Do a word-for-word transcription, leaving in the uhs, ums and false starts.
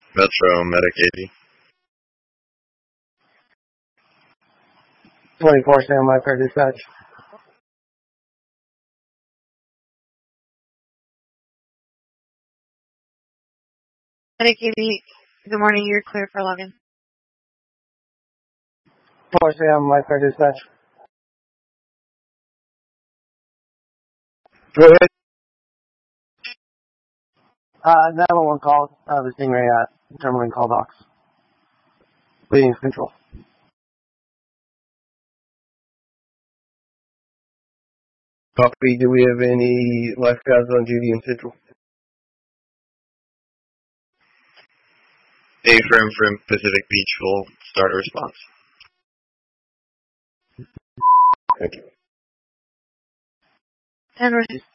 Metro, Medic eighty. twenty-four, standby for dispatch. Medic eighty, good morning, you're clear for login. four, standby for dispatch. Go ahead. Uh, nine one one call, uh, the Stingray at Terminal call box. Leading control. Copy. Do we have any lifeguards on duty in Central? A-Firm from Pacific Beach will start a response. Thank you. ten